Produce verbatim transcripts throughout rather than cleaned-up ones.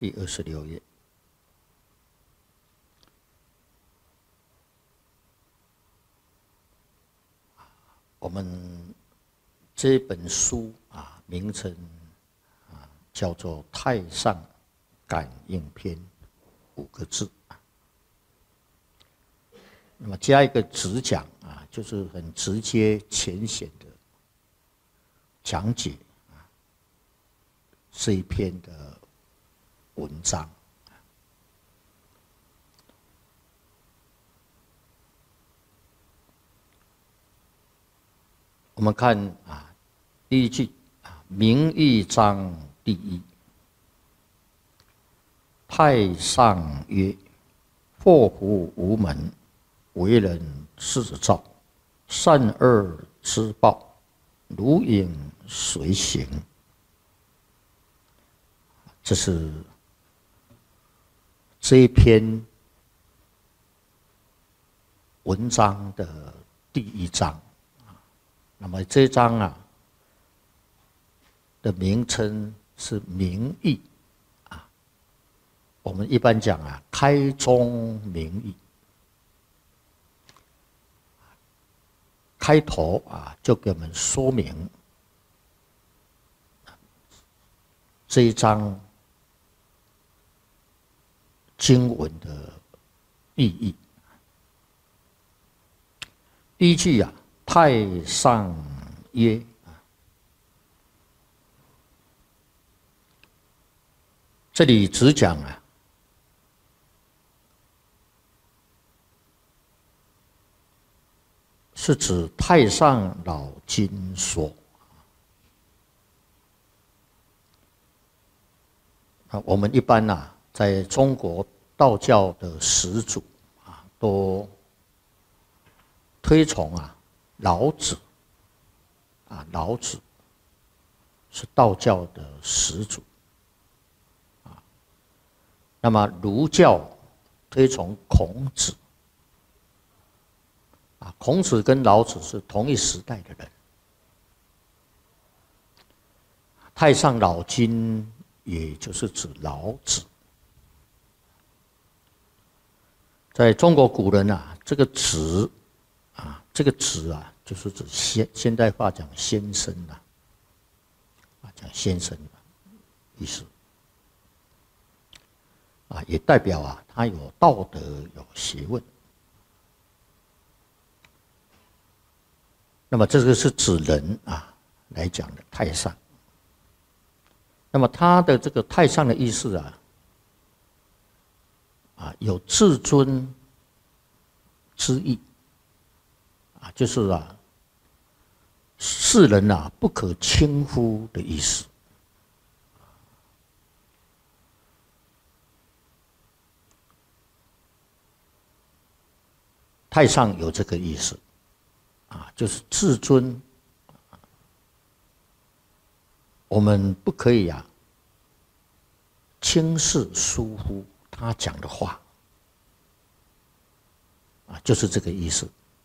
第二十六页。我们这本书啊，名称啊叫做《太上感应篇》，五个字。那么加一个直讲啊，就是很直接浅显的讲解啊这一篇的文章。我们看啊，第一句啊，名义章第一，太上曰：祸福无门，为人自造，善恶之报，如影随形。这是这一篇文章的第一章。那么这一章啊的名称是名义啊，我们一般讲啊，开宗明义。开头啊，就给我们说明这一章经文的意义。第一句啊，太上曰，这里只讲啊，是指太上老君说。啊，我们一般啊，在中国道教的始祖啊，都推崇啊老子。啊，老子是道教的始祖。啊，那么儒教推崇孔子。啊，孔子跟老子是同一时代的人。太上老君也就是指老子。在中国古人啊，这个子啊，这个子啊，就是指现现代化讲先生啊，啊讲先生的意思。啊，也代表啊，他有道德，有学问。那么这个是指人啊来讲的太上。那么他的这个太上的意思啊，啊有至尊之意，啊就是啊世人啊不可轻忽的意思。太上有这个意思。啊，就是至尊，我们不可以啊轻视疏忽他讲的话，啊，就是这个意思。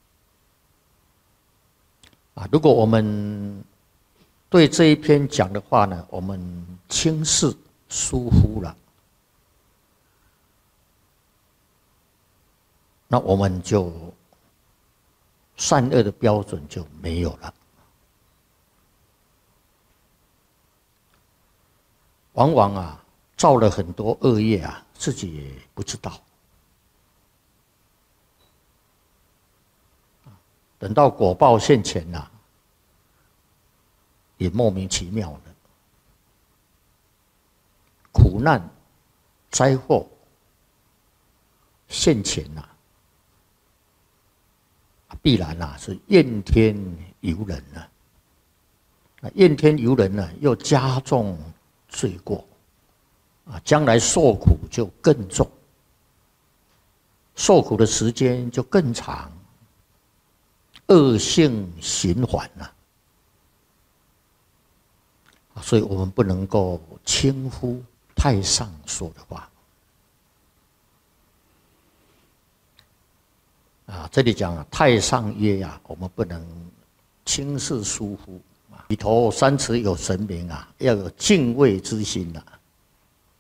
啊，如果我们对这一篇讲的话呢，我们轻视疏忽了，那我们就善恶的标准就没有了。往往啊，造了很多恶业啊，自己也不知道。等到果报现前啊，也莫名其妙的苦难、灾祸现前啊。必然啊是怨天尤人啊，怨天尤人呢又加重罪过，啊，将来受苦就更重，受苦的时间就更长，恶性循环呐。所以我们不能够轻忽太上说的话。啊，这里讲啊，太上曰啊，我们不能轻视疏忽。里头三尺有神明啊，要有敬畏之心啊。